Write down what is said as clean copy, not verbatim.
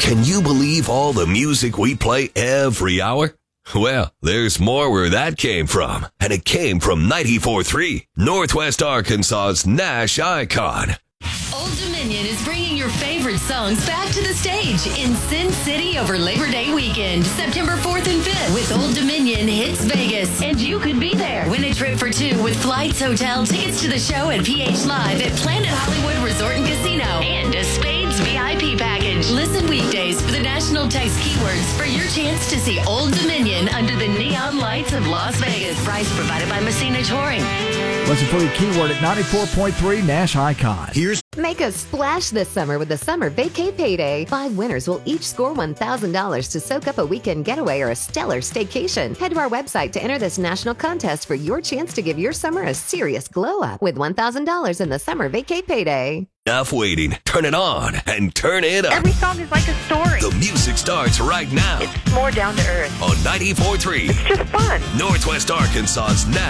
Can you believe all the music we play every hour? Well, there's more where that came from, and it came from 94.3, Northwest Arkansas's Nash Icon. Old Dominion is bringing your favorite songs back to the stage in Sin City over Labor Day weekend, September 4th and 5th with Old Dominion Hits Vegas. And you could be there. Win a trip for two with flights, hotel, tickets to the show at PH Live at Planet Hollywood Resort and Casino and a Spades VIP package. Listen weekdays for the national text keywords for your chance to see Old Dominion under the neon lights of Las Vegas. Price provided by Messina Touring. Listen for your keyword at 94.3 Nash Icon. Make a splash this summer with the Summer Vacay Payday. 5 winners will each score $1,000 to soak up a weekend getaway or a stellar staycation. Head to our website to enter this national contest for your chance to give your summer a serious glow up with $1,000 in the Summer Vacay Payday. Enough waiting. Turn it on and turn it up. Every song is like a story. The music starts right now It's more down to earth. on 94.3 It's just fun. Northwest Arkansas's Nash